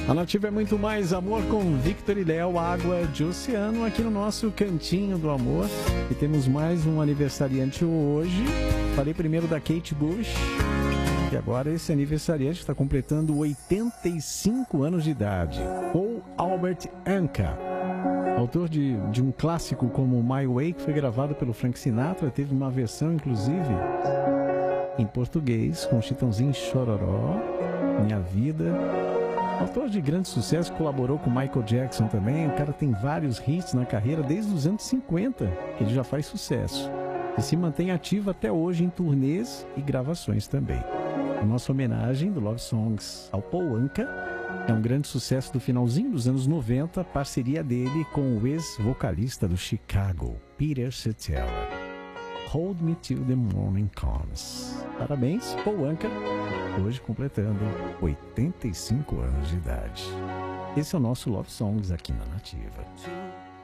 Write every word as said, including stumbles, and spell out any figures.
A Nativa é muito mais amor com Victor e Léo, Água de Oceano, aqui no nosso Cantinho do Amor. E temos mais um aniversariante hoje. Falei primeiro da Kate Bush. E agora esse aniversariante está completando oitenta e cinco anos de idade. Paul Albert Anka. Autor de, de um clássico como My Way, que foi gravado pelo Frank Sinatra. Teve uma versão, inclusive, em português, com Chitãozinho Chororó, Minha Vida. Autor de grande sucesso, colaborou com Michael Jackson também. O cara tem vários hits na carreira desde os anos cinquenta, que ele já faz sucesso. E se mantém ativo até hoje em turnês e gravações também. A nossa homenagem do Love Songs ao Paul Anka é um grande sucesso do finalzinho dos anos noventa, parceria dele com o ex-vocalista do Chicago, Peter Cetera. Hold Me Till the Morning Comes. Parabéns, Paul Anka, hoje completando oitenta e cinco anos de idade. Esse é o nosso Love Songs aqui na Nativa.